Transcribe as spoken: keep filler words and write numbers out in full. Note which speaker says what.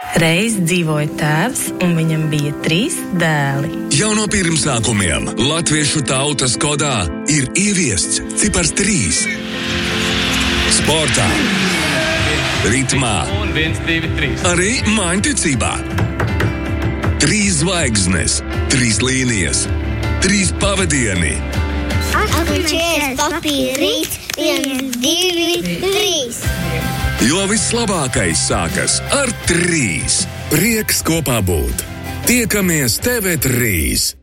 Speaker 1: Reiz dzīvoja tēvs, un viņam bija trīs dēli.
Speaker 2: Jau no pirmsākumiem latviešu tautas kodā ir ieviests cipars trīs. Sportā, ritmā
Speaker 3: un viens, divi, trīs.
Speaker 2: Arī mājiņticībā. Trīs zvaigznes, trīs līnijas, trīs pavadieni.
Speaker 4: Atpakaļ papīra rīts, viens, divi, trīs.
Speaker 2: Jo vislabākais sākas ar trīs. Prieks kopā būt. Tiekamies T V trīs.